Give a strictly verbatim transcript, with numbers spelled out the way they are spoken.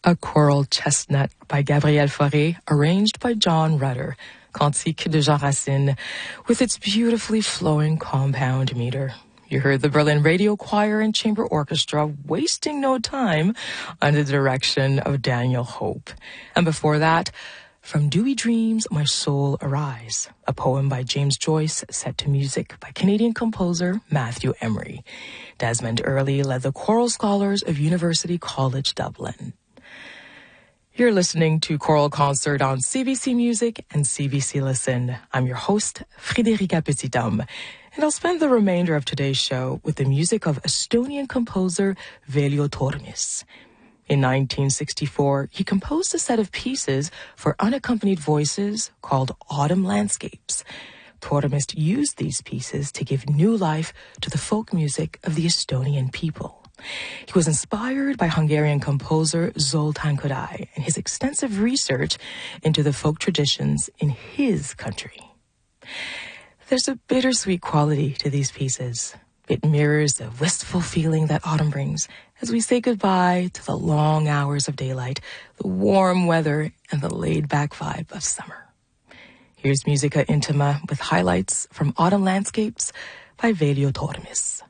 A Choral Chestnut by Gabriel Fauré, arranged by John Rutter, Cantique de Jean Racine, with its beautifully flowing compound meter. You heard the Berlin Radio Choir and Chamber Orchestra wasting no time under the direction of Daniel Hope. And before that, From Dewy Dreams, My Soul Arise, a poem by James Joyce set to music by Canadian composer Matthew Emery. Desmond Early led the choral scholars of University College Dublin. You're listening to Choral Concert on C B C Music and C B C Listen. I'm your host, Frédérica Petithomme, and I'll spend the remainder of today's show with the music of Estonian composer Veljo Tormis. In nineteen sixty-four, he composed a set of pieces for unaccompanied voices called Autumn Landscapes. Tormis used these pieces to give new life to the folk music of the Estonian people. He was inspired by Hungarian composer Zoltán Kodály and his extensive research into the folk traditions in his country. There's a bittersweet quality to these pieces. It mirrors the wistful feeling that autumn brings as we say goodbye to the long hours of daylight, the warm weather, and the laid-back vibe of summer. Here's Musica Intima with highlights from Autumn Landscapes by Veljo Tormis.